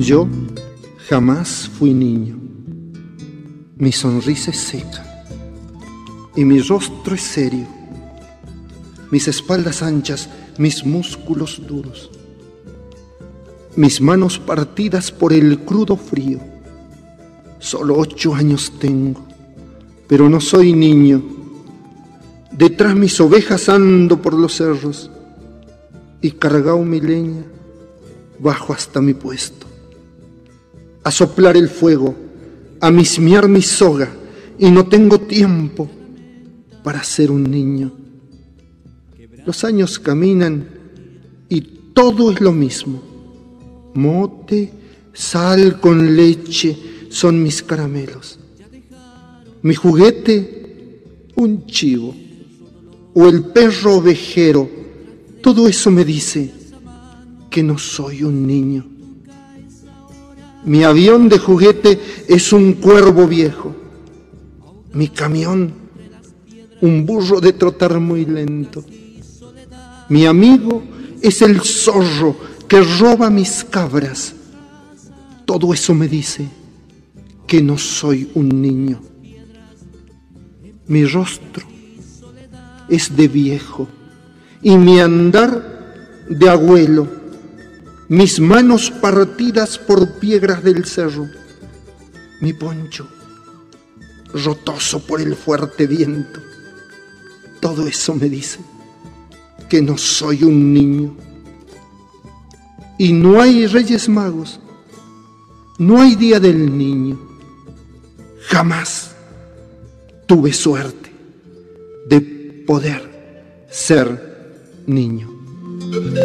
Yo jamás fui niño. Mi sonrisa es seca y mi rostro es serio. Mis espaldas anchas, mis músculos duros. Mis manos partidas por el crudo frío. Solo 8 años tengo, pero no soy niño. Detrás mis ovejas ando por los cerros y cargao mi leña bajo hasta mi puesto. A soplar el fuego, a mismear mi soga, y no tengo tiempo para ser un niño. Los años caminan y todo es lo mismo. Mote, sal con leche son mis caramelos. Mi juguete, un chivo, o el perro ovejero, todo eso me dice que no soy un niño. Mi avión de juguete es un cuervo viejo. Mi camión, un burro de trotar muy lento. Mi amigo es el zorro que roba mis cabras. Todo eso me dice que no soy un niño. Mi rostro es de viejo y mi andar de abuelo. Mis manos partidas por piedras del cerro. Mi poncho rotoso por el fuerte viento. Todo eso me dice que no soy un niño. Y no hay Reyes Magos, no hay Día del Niño. Jamás tuve suerte de poder ser niño.